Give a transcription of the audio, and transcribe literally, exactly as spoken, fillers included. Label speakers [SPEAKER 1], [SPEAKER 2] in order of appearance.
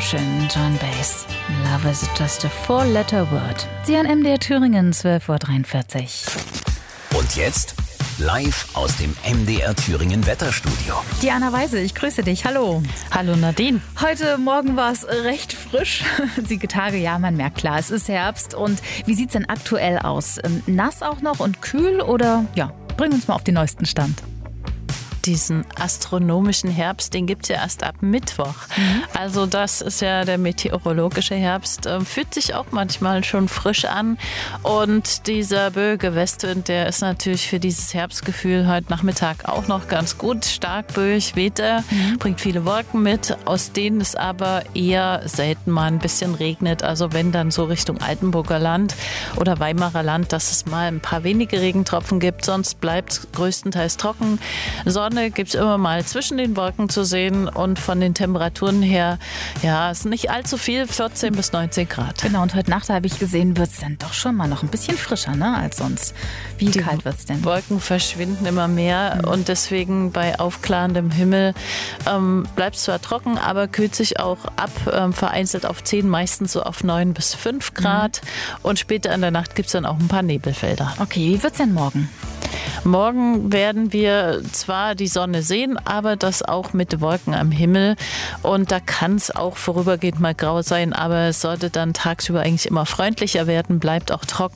[SPEAKER 1] wunderschönen John Baez. Love is just a four-letter word. Sie an M D R Thüringen, zwölf Uhr dreiundvierzig.
[SPEAKER 2] Und jetzt live aus dem M D R Thüringen Wetterstudio.
[SPEAKER 1] Diana Weise, ich grüße dich. Hallo.
[SPEAKER 3] Hallo Nadine.
[SPEAKER 1] Heute Morgen war es recht frisch. Die Tage, ja, man merkt klar, es ist Herbst. Und wie sieht es denn aktuell aus? Nass auch noch und kühl oder, ja, bring uns mal auf den neuesten Stand.
[SPEAKER 3] Diesen astronomischen Herbst, den gibt es ja erst ab Mittwoch. Mhm. Also das ist ja der meteorologische Herbst. Äh, fühlt sich auch manchmal schon frisch an. Und dieser böige Westwind, der ist natürlich für dieses Herbstgefühl heute Nachmittag auch noch ganz gut. Stark böig weht er, mhm. bringt viele Wolken mit, aus denen es aber eher selten mal ein bisschen regnet. Also wenn dann so Richtung Altenburger Land oder Weimarer Land, dass es mal ein paar wenige Regentropfen gibt. Sonst bleibt es größtenteils trocken. Sonne gibt es immer mal zwischen den Wolken zu sehen und von den Temperaturen her, ja, ist nicht allzu viel, vierzehn bis neunzehn Grad.
[SPEAKER 1] Genau, und heute Nacht habe ich gesehen, wird es dann doch schon mal noch ein bisschen frischer, ne, als sonst. Wie
[SPEAKER 3] die
[SPEAKER 1] kalt wird es denn?
[SPEAKER 3] Wolken verschwinden immer mehr mhm. und deswegen bei aufklarendem Himmel ähm, bleibt es zwar trocken, aber kühlt sich auch ab, ähm, vereinzelt auf zehn, meistens so auf neun bis fünf Grad mhm. und später in der Nacht gibt es dann auch ein paar Nebelfelder.
[SPEAKER 1] Okay, wie wird es denn morgen?
[SPEAKER 3] Morgen werden wir zwar die Sonne sehen, aber das auch mit Wolken am Himmel. Und da kann es auch vorübergehend mal grau sein, aber es sollte dann tagsüber eigentlich immer freundlicher werden, bleibt auch trocken.